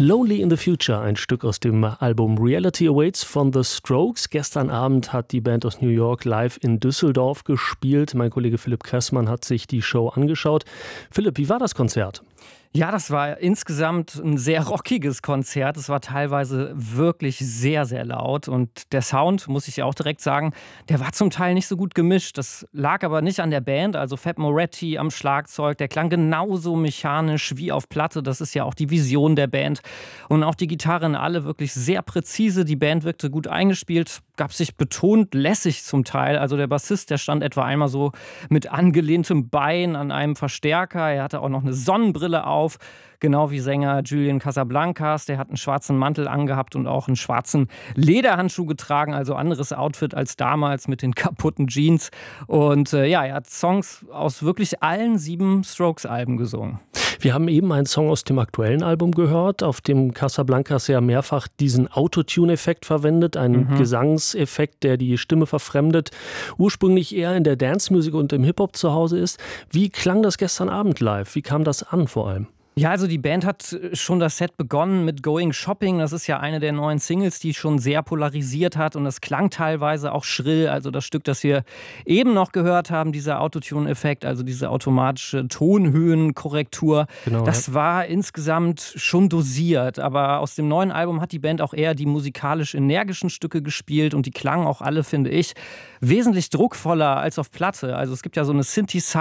Lonely in the Future, ein Stück aus dem Album Reality Awaits von The Strokes. Gestern Abend hat die Band aus New York live in Düsseldorf gespielt. Mein Kollege Philipp Kressmann hat sich die Show angeschaut. Philipp, wie war das Konzert? Ja, das war insgesamt ein sehr rockiges Konzert. Es war teilweise wirklich sehr, sehr laut. Und der Sound, muss ich auch direkt sagen, der war zum Teil nicht so gut gemischt. Das lag aber nicht an der Band. Also Fab Moretti am Schlagzeug, der klang genauso mechanisch wie auf Platte. Das ist ja auch die Vision der Band. Und auch die Gitarren alle wirklich sehr präzise. Die Band wirkte gut eingespielt, gab sich betont lässig zum Teil. Also der Bassist, der stand etwa einmal so mit angelehntem Bein an einem Verstärker. Er hatte auch noch eine Sonnenbrille auf. Genau wie Sänger Julian Casablancas, der hat einen schwarzen Mantel angehabt und auch einen schwarzen Lederhandschuh getragen, also anderes Outfit als damals mit den kaputten Jeans. Und er hat Songs aus wirklich allen 7 Strokes-Alben gesungen. Wir haben eben einen Song aus dem aktuellen Album gehört, auf dem Casablancas ja mehrfach diesen Autotune-Effekt verwendet, einen Gesangseffekt, der die Stimme verfremdet, ursprünglich eher in der Dance-Musik und im Hip-Hop zu Hause ist. Wie klang das gestern Abend live? Wie kam das an vor allem? Ja, also die Band hat schon das Set begonnen mit Going Shopping. Das ist ja eine der neuen Singles, die schon sehr polarisiert hat. Und das klang teilweise auch schrill. Also das Stück, das wir eben noch gehört haben, dieser Autotune-Effekt, also diese automatische Tonhöhenkorrektur, Genau, das war insgesamt schon dosiert. Aber aus dem neuen Album hat die Band auch eher die musikalisch energischen Stücke gespielt. Und die klangen auch alle, finde ich, wesentlich druckvoller als auf Platte. Also es gibt ja so eine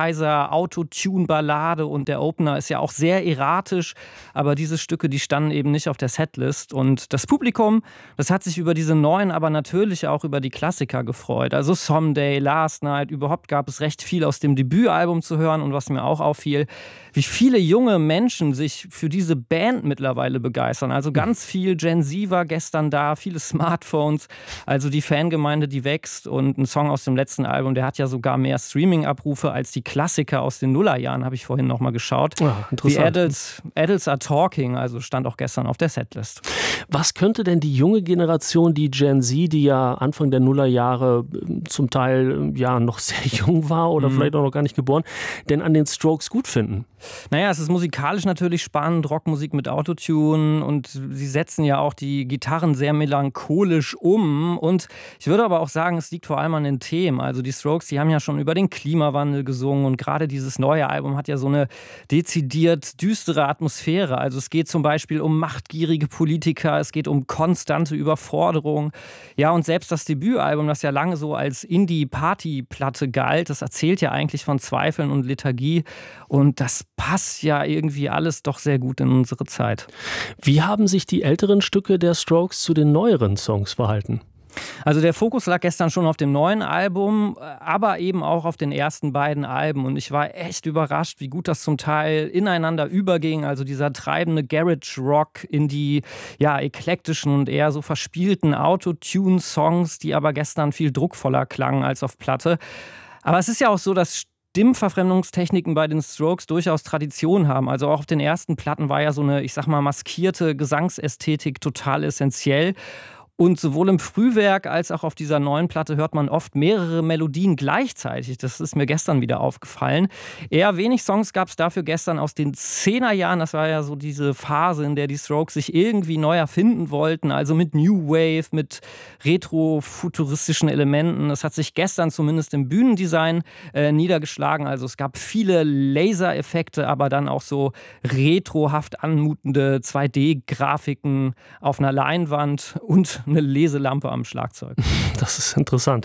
Synthesizer-Autotune-Ballade und der Opener ist ja auch sehr erratisch, aber diese Stücke, die standen eben nicht auf der Setlist. Und das Publikum, das hat sich über diese neuen, aber natürlich auch über die Klassiker gefreut. Also Someday, Last Night, überhaupt gab es recht viel aus dem Debütalbum zu hören. Und was mir auch auffiel, wie viele junge Menschen sich für diese Band mittlerweile begeistern. Also ganz viel Gen Z war gestern da, viele Smartphones. Also die Fangemeinde, die wächst. Und ein Song aus dem letzten Album, der hat ja sogar mehr Streaming-Abrufe als die Klassiker aus den Nullerjahren, habe ich vorhin noch mal geschaut. Ja, interessant. Adults Are Talking, also stand auch gestern auf der Setlist. Was könnte denn die junge Generation, die Gen Z, die ja Anfang der Nullerjahre zum Teil ja noch sehr jung war oder vielleicht auch noch gar nicht geboren, denn an den Strokes gut finden? Naja, es ist musikalisch natürlich spannend, Rockmusik mit Autotune und sie setzen ja auch die Gitarren sehr melancholisch um und ich würde aber auch sagen, es liegt vor allem an den Themen. Also die Strokes, die haben ja schon über den Klimawandel gesungen und gerade dieses neue Album hat ja so eine dezidiert düstere Atmosphäre. Also es geht zum Beispiel um machtgierige Politiker, es geht um konstante Überforderung. Ja, und selbst das Debütalbum, das ja lange so als Indie-Party-Platte galt, das erzählt ja eigentlich von Zweifeln und Lethargie und das passt ja irgendwie alles doch sehr gut in unsere Zeit. Wie haben sich die älteren Stücke der Strokes zu den neueren Songs verhalten? Also der Fokus lag gestern schon auf dem neuen Album, aber eben auch auf den ersten beiden Alben. Und ich war echt überrascht, wie gut das zum Teil ineinander überging. Also dieser treibende Garage-Rock in die eklektischen und eher so verspielten Autotune-Songs, die aber gestern viel druckvoller klangen als auf Platte. Aber es ist ja auch so, dass Stimmverfremdungstechniken bei den Strokes durchaus Tradition haben. Also auch auf den ersten Platten war ja so eine, ich sag mal, maskierte Gesangsästhetik total essentiell. Und sowohl im Frühwerk als auch auf dieser neuen Platte hört man oft mehrere Melodien gleichzeitig. Das ist mir gestern wieder aufgefallen. Eher wenig Songs gab es dafür gestern aus den 10er Jahren. Das war ja so diese Phase, in der die Strokes sich irgendwie neu erfinden wollten. Also mit New Wave, mit retro-futuristischen Elementen. Das hat sich gestern zumindest im Bühnendesign niedergeschlagen. Also es gab viele Lasereffekte, aber dann auch so retrohaft anmutende 2D-Grafiken auf einer Leinwand und eine Leselampe am Schlagzeug. Das ist interessant.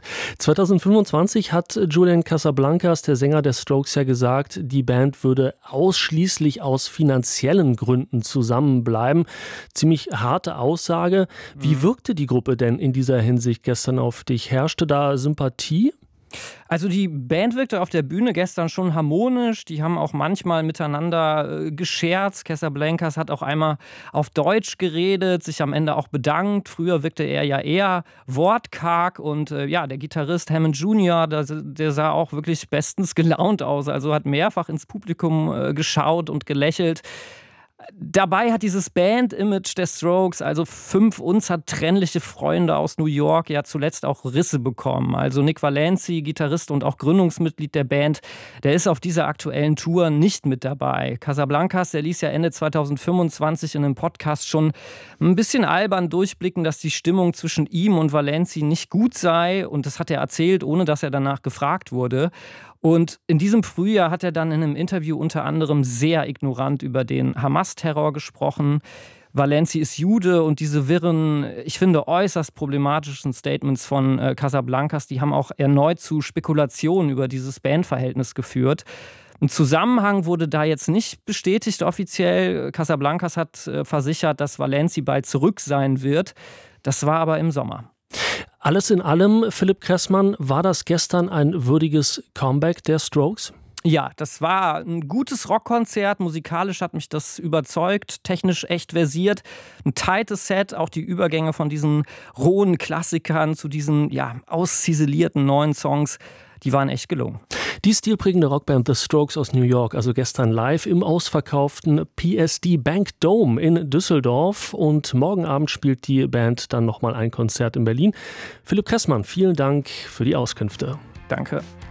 2025 hat Julian Casablancas, der Sänger der Strokes, ja gesagt, die Band würde ausschließlich aus finanziellen Gründen zusammenbleiben. Ziemlich harte Aussage. Wie wirkte die Gruppe denn in dieser Hinsicht gestern auf dich? Herrschte da Sympathie? Also die Band wirkte auf der Bühne gestern schon harmonisch. Die haben auch manchmal miteinander gescherzt. Casablancas hat auch einmal auf Deutsch geredet, sich am Ende auch bedankt. Früher wirkte er ja eher wortkarg. Und der Gitarrist Hammond Jr., der sah auch wirklich bestens gelaunt aus. Also hat mehrfach ins Publikum geschaut und gelächelt. Dabei hat dieses Band-Image der Strokes, also 5 unzertrennliche Freunde aus New York, ja zuletzt auch Risse bekommen. Also Nick Valenci, Gitarrist und auch Gründungsmitglied der Band, der ist auf dieser aktuellen Tour nicht mit dabei. Casablancas, der ließ ja Ende 2025 in einem Podcast schon ein bisschen albern durchblicken, dass die Stimmung zwischen ihm und Valenci nicht gut sei. Und das hat er erzählt, ohne dass er danach gefragt wurde. Und in diesem Frühjahr hat er dann in einem Interview unter anderem sehr ignorant über den Hamas-Terror gesprochen. Valenci ist Jude und diese wirren, ich finde, äußerst problematischen Statements von Casablancas, die haben auch erneut zu Spekulationen über dieses Bandverhältnis geführt. Ein Zusammenhang wurde da jetzt nicht bestätigt offiziell. Casablancas hat versichert, dass Valenci bald zurück sein wird. Das war aber im Sommer. Alles in allem, Philipp Kressmann, war das gestern ein würdiges Comeback der Strokes? Ja, das war ein gutes Rockkonzert. Musikalisch hat mich das überzeugt, technisch echt versiert. Ein tightes Set, auch die Übergänge von diesen rohen Klassikern zu diesen ausziselierten neuen Songs, die waren echt gelungen. Die stilprägende Rockband The Strokes aus New York, also gestern live im ausverkauften PSD Bank Dome in Düsseldorf. Und morgen Abend spielt die Band dann nochmal ein Konzert in Berlin. Philipp Kressmann, vielen Dank für die Auskünfte. Danke.